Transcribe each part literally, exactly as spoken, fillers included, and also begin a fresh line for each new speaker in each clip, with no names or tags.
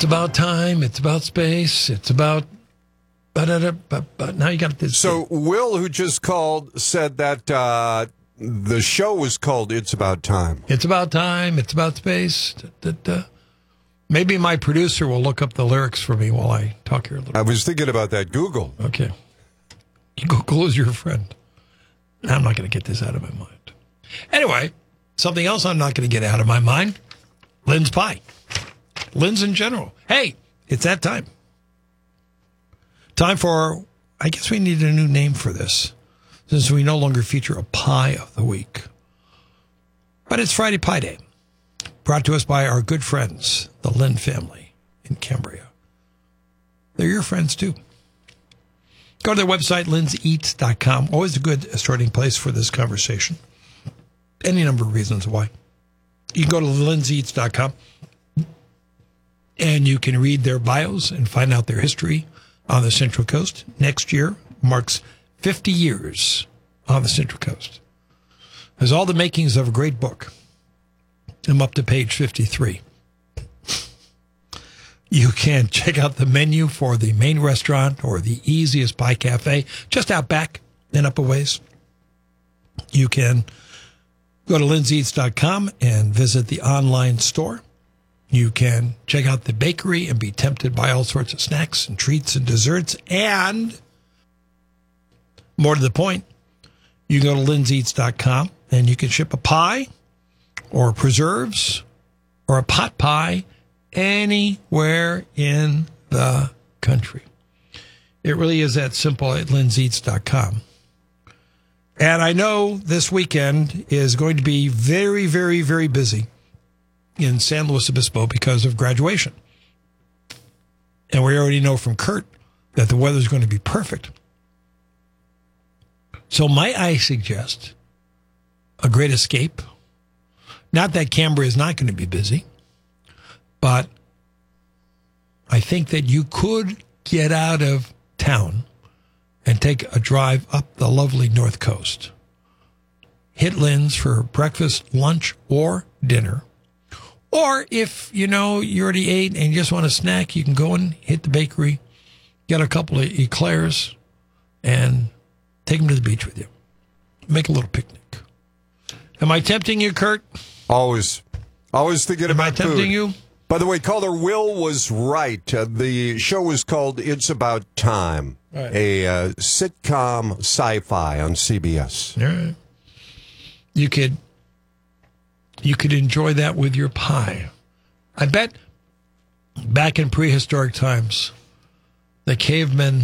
It's about time. It's about space. It's about... But, but, but now you got this.
So Will, who just called, said that uh, the show was called It's About Time.
It's about time. It's about space. Da, da, da. Maybe my producer will look up the lyrics for me while I talk here a little
I
bit.
was thinking about that. Google.
Okay. Google is your friend. I'm not going to get this out of my mind. Anyway, something else I'm not going to get out of my mind. Lynn's pie. Lynn's in general. Hey, it's that time. Time for, I guess we need a new name for this, since we no longer feature a pie of the week. But it's Friday Pie Day, brought to us by our good friends, the Lynn family in Cambria. They're your friends, too. Go to their website, linns eats dot com. Always a good starting place for this conversation. Any number of reasons why. You can go to linns eats dot com, and you can read their bios and find out their history on the Central Coast. Next year marks fifty years on the Central Coast. Has all the makings of a great book. I'm up to page fifty-three. You can check out the menu for the main restaurant or the easiest pie cafe just out back and up a ways. You can go to linns eats dot com and visit the online store. You can check out the bakery and be tempted by all sorts of snacks and treats and desserts. And more to the point, you can go to linns eats dot com and you can ship a pie or preserves or a pot pie anywhere in the country. It really is that simple at linns eats dot com. And I know this weekend is going to be very, very, very busy in San Luis Obispo because of graduation. And we already know from Kurt that the weather's going to be perfect. So might I suggest a great escape? Not that Cambria is not going to be busy, but I think that you could get out of town and take a drive up the lovely North Coast. Hit Lynn's for breakfast, lunch, or dinner. Or if, you know, you already ate and you just want a snack, you can go and hit the bakery, get a couple of eclairs, and take them to the beach with you. Make a little picnic. Am I tempting you, Kurt?
Always. Always thinking
Am
about
I tempting
food.
you?
By the way, caller Will was right. Uh, the show was called It's About Time,
right.
a uh, sitcom sci-fi on C B S.
All right. You could... You could enjoy that with your pie. I bet back in prehistoric times, the cavemen,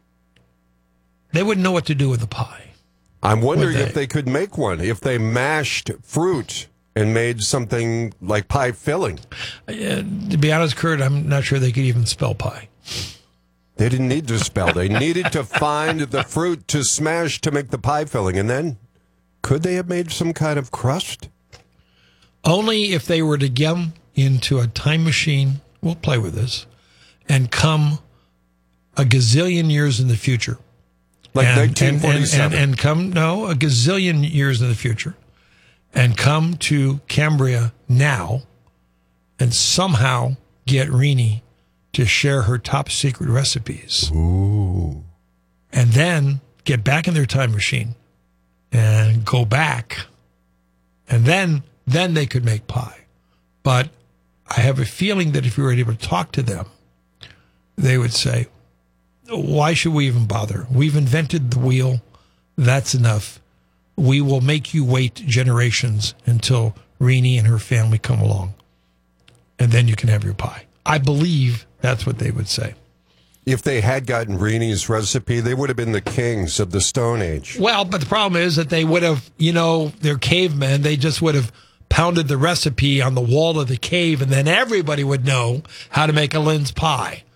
they wouldn't know what to do with a pie.
I'm wondering
they?
if they could make one, if they mashed fruit and made something like pie filling.
Uh, to be honest, Kurt, I'm not sure they could even spell pie.
They didn't need to spell. They needed to find the fruit to smash to make the pie filling. And then, could they have made some kind of crust?
Only if they were to get into a time machine, we'll play with this, and come a gazillion years in the future.
Like
and,
nineteen forty-seven.
And, and, and come, no, a gazillion years in the future, and come to Cambria now and somehow get Rini to share her top secret recipes.
Ooh.
And then get back in their time machine and go back. And then... Then they could make pie. But I have a feeling that if you were able to talk to them, they would say, why should we even bother? We've invented the wheel. That's enough. We will make you wait generations until Rini and her family come along. And then you can have your pie. I believe that's what they would say.
If they had gotten Rini's recipe, they would have been the kings of the Stone Age.
Well, but the problem is that they would have, you know, they're cavemen. They just would have pounded the recipe on the wall of the cave, and then everybody would know how to make a Lynn's pie.